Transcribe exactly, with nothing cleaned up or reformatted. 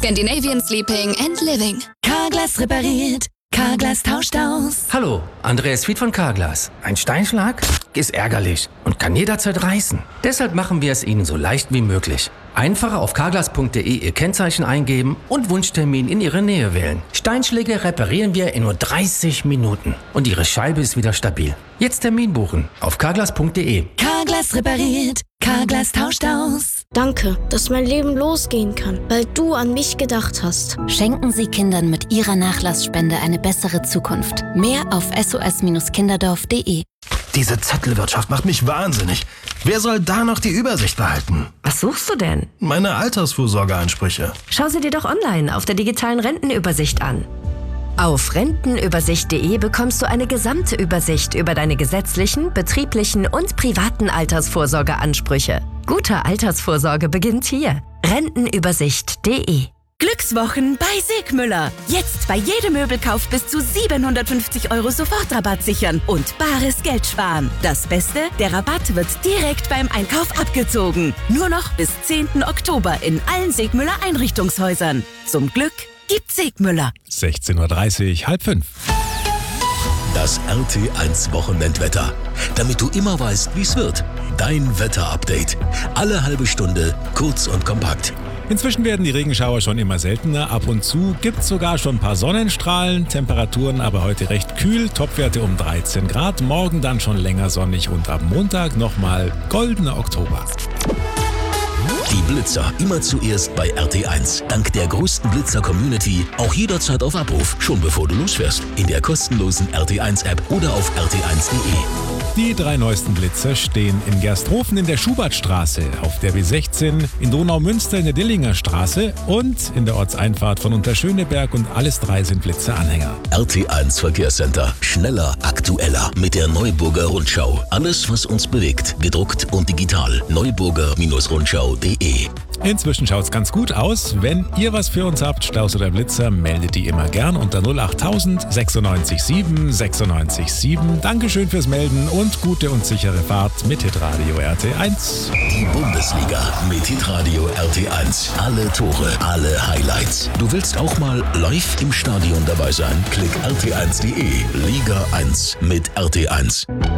Scandinavian Sleeping and Living. Carglass repariert. Carglass tauscht aus. Hallo, Andreas Fied von Carglass. Ein Steinschlag ist ärgerlich und kann jederzeit reißen. Deshalb machen wir es Ihnen so leicht wie möglich. Einfach auf carglass punkt de Ihr Kennzeichen eingeben und Wunschtermin in Ihre Nähe wählen. Steinschläge reparieren wir in nur dreißig Minuten und Ihre Scheibe ist wieder stabil. Jetzt Termin buchen auf carglass punkt de. Carglass repariert. Carglass tauscht aus. Danke, dass mein Leben losgehen kann, weil du an mich gedacht hast. Schenken Sie Kindern mit Ihrer Nachlassspende eine bessere Zukunft. Mehr auf s o s kinderdorf punkt de. Diese Zettelwirtschaft macht mich wahnsinnig. Wer soll da noch die Übersicht behalten? Was suchst du denn? Meine Altersvorsorgeansprüche. Schau sie dir doch online auf der digitalen Rentenübersicht an. Auf rentenübersicht punkt de bekommst du eine gesamte Übersicht über deine gesetzlichen, betrieblichen und privaten Altersvorsorgeansprüche. Gute Altersvorsorge beginnt hier. rentenübersicht punkt de. Glückswochen bei Segmüller. Jetzt bei jedem Möbelkauf bis zu siebenhundertfünfzig Euro Sofortrabatt sichern und bares Geld sparen. Das Beste, der Rabatt wird direkt beim Einkauf abgezogen. Nur noch bis zehnten Oktober in allen Segmüller Einrichtungshäusern. Zum Glück gibt's Segmüller. sechzehn Uhr dreißig, halb fünf. Das R T eins Wochenendwetter. Damit du immer weißt, wie's wird. Dein Wetterupdate. Alle halbe Stunde, kurz und kompakt. Inzwischen werden die Regenschauer schon immer seltener. Ab und zu gibt's sogar schon ein paar Sonnenstrahlen. Temperaturen aber heute recht kühl. Topwerte um dreizehn Grad. Morgen dann schon länger sonnig und ab Montag nochmal goldener Oktober. Die Blitzer immer zuerst bei R T eins. Dank der größten Blitzer-Community auch jederzeit auf Abruf, schon bevor du losfährst. In der kostenlosen R T eins App oder auf r t eins punkt de. Die drei neuesten Blitzer stehen in Gersthofen in der Schubertstraße, auf der B sechzehn, in Donaumünster in der Dillinger Straße und in der Ortseinfahrt von Unterschöneberg, und alles drei sind Blitzeranhänger. R T eins Verkehrscenter. Schneller, aktueller mit der Neuburger Rundschau. Alles, was uns bewegt, gedruckt und digital. neuburger Rundschau punkt de. Inzwischen schaut's ganz gut aus. Wenn ihr was für uns habt, Staus oder Blitzer, meldet die immer gern unter null achttausend sechsundneunzig sieben sechsundneunzig sieben. Dankeschön fürs Melden und gute und sichere Fahrt mit Hitradio R T eins. Die Bundesliga mit Hitradio R T eins. Alle Tore, alle Highlights. Du willst auch mal live im Stadion dabei sein? Klick r t eins punkt de. Liga eins mit R T eins.